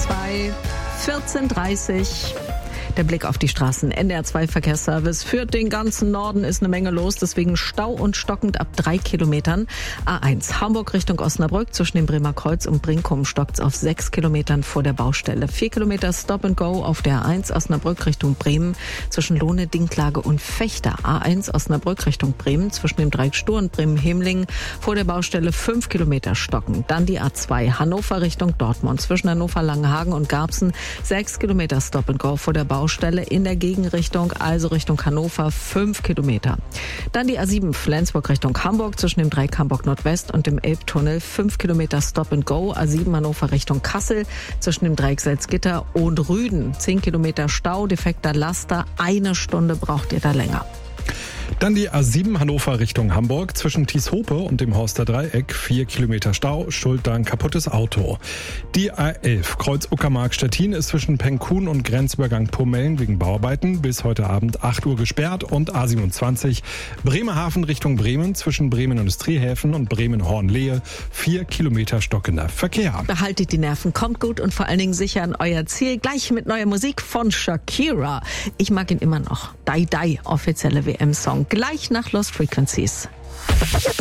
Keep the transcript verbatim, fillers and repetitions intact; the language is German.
zwei, vierzehn Uhr dreißig. Der Blick auf die Straßen. N D R zwei Verkehrsservice. Für den ganzen Norden ist eine Menge los, deswegen Stau und stockend ab drei Kilometern. A eins Hamburg Richtung Osnabrück. Zwischen dem Bremer Kreuz und Brinkum stockt's auf sechs Kilometern vor der Baustelle. Vier Kilometer Stop and Go auf der A eins Osnabrück Richtung Bremen. Zwischen Lohne, Dinklage und Fechter. A eins Osnabrück Richtung Bremen. Zwischen dem Dreieck Stur und Bremen-Hemling vor der Baustelle fünf Kilometer stocken. Dann die A zwei Hannover Richtung Dortmund. Zwischen Hannover, Langenhagen und Garbsen sechs Kilometer Stop and Go vor der Baustelle. Stelle in der Gegenrichtung, also Richtung Hannover, fünf Kilometer. Dann die A sieben Flensburg Richtung Hamburg, zwischen dem Dreieck Hamburg Nordwest und dem Elbtunnel, fünf Kilometer Stop and Go. A sieben Hannover Richtung Kassel, zwischen dem Dreieck Salzgitter und Rüden, zehn Kilometer Stau, defekter Laster, eine Stunde braucht ihr da länger. Dann die A sieben Hannover Richtung Hamburg, zwischen Tieshope und dem Horster Dreieck, vier Kilometer Stau, schuld da ein kaputtes Auto. Die A elf Kreuz Uckermark-Stettin ist zwischen Penkun und Grenzübergang Purmellen wegen Bauarbeiten bis heute Abend acht Uhr gesperrt. Und A siebenundzwanzig Bremerhaven Richtung Bremen, zwischen Bremen Industriehäfen und Bremen-Hornlehe, vier Kilometer stockender Verkehr. Behaltet die Nerven, kommt gut und vor allen Dingen sicher an euer Ziel. Gleich mit neuer Musik von Shakira. Ich mag ihn immer noch. Die Die, offizielle W M-Song. Gleich nach Lost Frequencies.